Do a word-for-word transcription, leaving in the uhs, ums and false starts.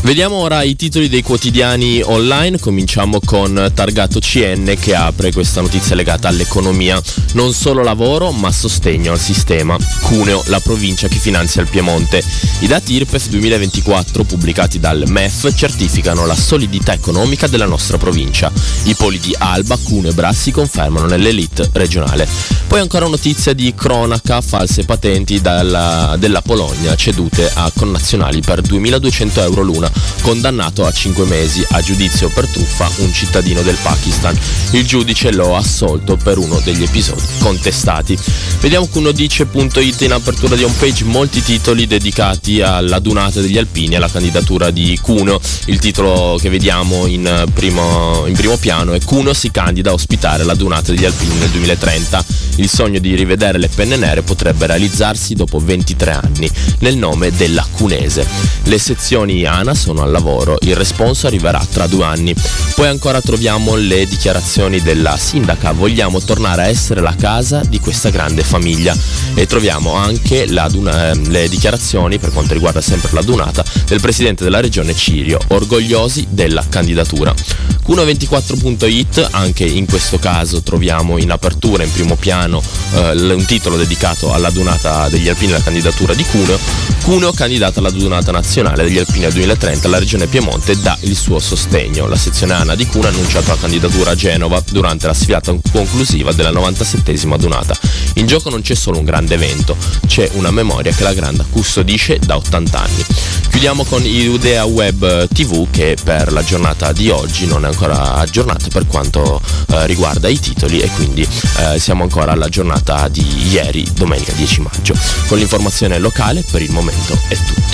Vediamo ora i titoli dei quotidiani online. Cominciamo con Targato C N, che apre questa notizia legata all'economia. Non solo lavoro ma sostegno al sistema. Cuneo, la provincia che finanzia il Piemonte. I dati I R P E F duemilaventiquattro pubblicati dal M E F certificano la solidità economica della nostra provincia. I poli di Alba, Cuneo e Bra si confermano nell'elite regionale. Poi ancora notizia di cronaca: false patenti dalla, della Polonia cedute a connazionali per duemiladuecento euro l'una. Condannato a cinque mesi a giudizio per truffa un cittadino del Pakistan. Il giudice lo ha assolto per uno degli episodi contestati. Vediamo che uno dice punto it in apertura di homepage molti titoli dedicati alla Dunata degli Alpini e alla candidatura di Cuneo. Il titolo che vediamo in primo, in primo piano è: Cuneo si candida a ospitare la Dunata degli Alpini nel duemilatrenta. Il sogno di rivedere le penne nere potrebbe realizzarsi dopo ventitré anni nel nome della Cunese. Le sezioni ANA sono al lavoro, il responso arriverà tra due anni. Poi ancora troviamo le dichiarazioni della sindaca: vogliamo tornare a essere la casa di questa grande famiglia. E troviamo anche la duna, le dichiarazioni, per quanto riguarda sempre la Dunata, del presidente della regione Cirio, orgogliosi della candidatura. Cuneo ventiquattro punto it, anche in questo caso troviamo in apertura, in primo piano, eh, un titolo dedicato alla Dunata degli Alpini e alla candidatura di Cuneo. Cuneo candidata alla Dunata nazionale degli Alpini al duemilatrenta, la regione Piemonte dà il suo sostegno. La sezione ANA di Cuneo ha annunciato la candidatura a Genova durante la sfilata conclusiva della novantasettesima Dunata. In gioco non c'è solo un grande evento, c'è una memoria che la Granda custodisce da ottanta anni. Chiudiamo con Udea Web tivù, che per la giornata di oggi non è ancora aggiornata per quanto eh, riguarda i titoli, e quindi eh, siamo ancora alla giornata di ieri, domenica dieci maggio. Con l'informazione locale per il momento è tutto.